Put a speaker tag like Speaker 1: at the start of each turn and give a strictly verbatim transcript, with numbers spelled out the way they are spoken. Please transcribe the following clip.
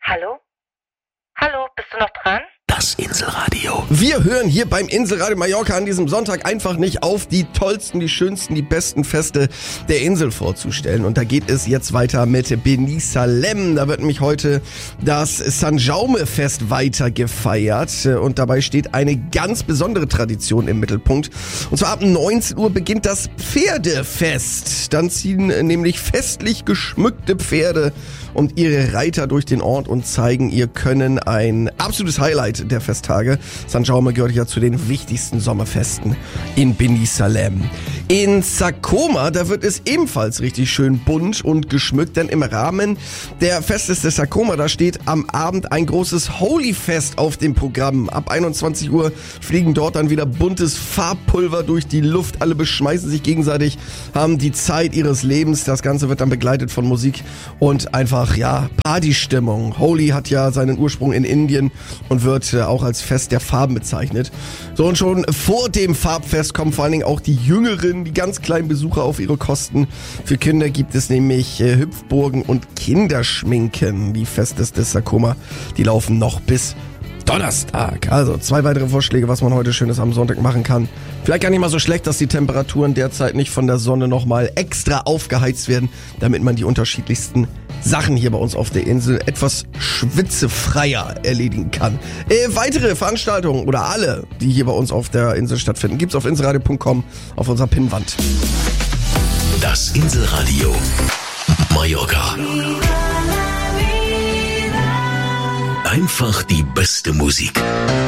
Speaker 1: Hallo? Hallo, bist du noch dran?
Speaker 2: Das Inselradio.
Speaker 3: Wir hören hier beim Inselradio Mallorca an diesem Sonntag einfach nicht auf, die tollsten, die schönsten, die besten Feste der Insel vorzustellen. Und da geht es jetzt weiter mit Binissalem. Da wird nämlich heute das San Jaume-Fest weiter gefeiert. Und dabei steht eine ganz besondere Tradition im Mittelpunkt. Und zwar ab neunzehn Uhr beginnt das Pferdefest. Dann ziehen nämlich festlich geschmückte Pferde und ihre Reiter durch den Ort und zeigen ihr Können. Ein absolutes Highlight der Festtage. San Jaume gehört ja zu den wichtigsten Sommerfesten in Binissalem. In Sa Coma, da wird es ebenfalls richtig schön bunt und geschmückt, denn im Rahmen der Festes de Sa Coma, da steht am Abend ein großes Holy-Fest auf dem Programm. Ab einundzwanzig Uhr fliegen dort dann wieder buntes Farbpulver durch die Luft. Alle beschmeißen sich gegenseitig, haben die Zeit ihres Lebens. Das Ganze wird dann begleitet von Musik und einfach, ja, Partystimmung. Holi hat ja seinen Ursprung in Indien und wird äh, auch als Fest der Farben bezeichnet. So, und schon vor dem Farbfest kommen vor allen Dingen auch die Jüngeren, die ganz kleinen Besucher auf ihre Kosten. Für Kinder gibt es nämlich äh, Hüpfburgen und Kinderschminken. Die Festes de Sa Coma, die laufen noch bis Donnerstag. Also zwei weitere Vorschläge, was man heute Schönes am Sonntag machen kann. Vielleicht gar nicht mal so schlecht, dass die Temperaturen derzeit nicht von der Sonne nochmal extra aufgeheizt werden, damit man die unterschiedlichsten Sachen hier bei uns auf der Insel etwas schwitzefreier erledigen kann. Äh, weitere Veranstaltungen oder alle, die hier bei uns auf der Insel stattfinden, gibt's auf inselradio punkt com auf unserer Pinnwand.
Speaker 2: Das Inselradio Mallorca. Einfach die beste Musik.